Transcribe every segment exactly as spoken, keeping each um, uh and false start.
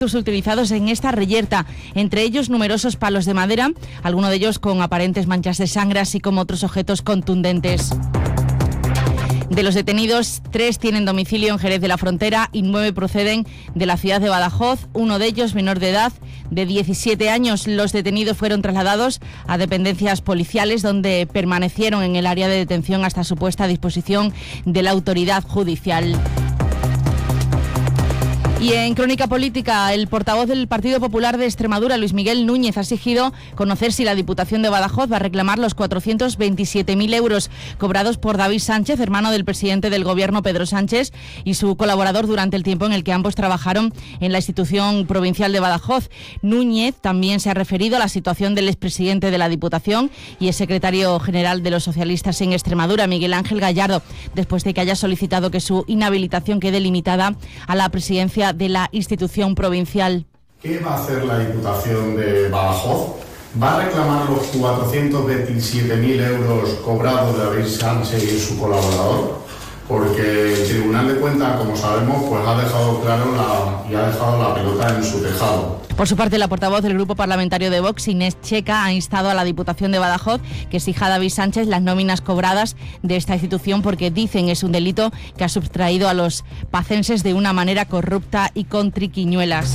utilizados en esta reyerta, entre ellos numerosos palos de madera, algunos de ellos con aparentes manchas de sangre, así como otros objetos contundentes. De los detenidos, tres tienen domicilio en Jerez de la Frontera y nueve proceden de la ciudad de Badajoz, uno de ellos menor de edad, de diecisiete años. Los detenidos fueron trasladados a dependencias policiales, donde permanecieron en el área de detención hasta su puesta a disposición de la autoridad judicial. Y en Crónica Política, el portavoz del Partido Popular de Extremadura, Luis Miguel Núñez, ha exigido conocer si la Diputación de Badajoz va a reclamar los cuatrocientos veintisiete mil euros cobrados por David Sánchez, hermano del presidente del Gobierno, Pedro Sánchez, y su colaborador durante el tiempo en el que ambos trabajaron en la institución provincial de Badajoz. Núñez también se ha referido a la situación del expresidente de la Diputación y el secretario general de los socialistas en Extremadura, Miguel Ángel Gallardo, después de que haya solicitado que su inhabilitación quede limitada a la presidencia de la institución provincial. ¿Qué va a hacer la Diputación de Badajoz? ¿Va a reclamar los cuatrocientos veintisiete mil euros cobrados de David Sánchez y su colaborador? Porque el Tribunal de Cuentas, como sabemos, pues ha dejado claro la, y ha dejado la pelota en su tejado. Por su parte, la portavoz del Grupo Parlamentario de Vox, Inés Checa, ha instado a la Diputación de Badajoz que exija a David Sánchez las nóminas cobradas de esta institución, porque dicen es un delito que ha sustraído a los pacenses de una manera corrupta y con triquiñuelas.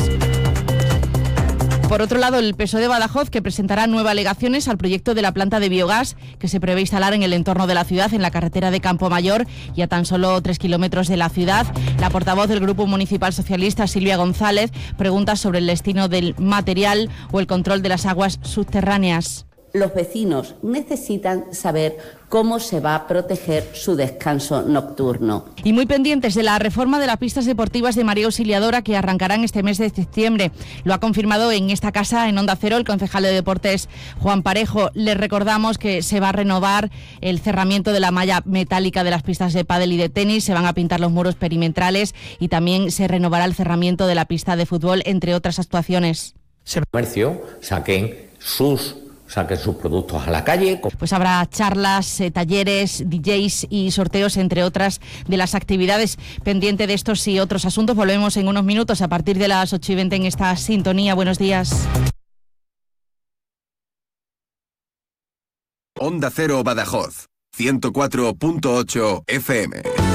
Por otro lado, el P S O E de Badajoz, que presentará nuevas alegaciones al proyecto de la planta de biogás que se prevé instalar en el entorno de la ciudad, en la carretera de Campomayor, y a tan solo tres kilómetros de la ciudad. La portavoz del Grupo Municipal Socialista, Silvia González, pregunta sobre el destino del material o el control de las aguas subterráneas. Los vecinos necesitan saber cómo se va a proteger su descanso nocturno. Y muy pendientes de la reforma de las pistas deportivas de María Auxiliadora, que arrancarán este mes de septiembre. Lo ha confirmado en esta casa, en Onda Cero, el concejal de Deportes, Juan Parejo. Les recordamos que se va a renovar el cerramiento de la malla metálica de las pistas de pádel y de tenis, se van a pintar los muros perimetrales y también se renovará el cerramiento de la pista de fútbol, entre otras actuaciones. El comercio saquen sus saquen sus productos a la calle. Pues habrá charlas, eh, talleres, D Js y sorteos, entre otras de las actividades. Pendiente de estos y otros asuntos, volvemos en unos minutos a partir de las ocho y veinte en esta sintonía. Buenos días. Onda Cero Badajoz, ciento cuatro punto ocho F M.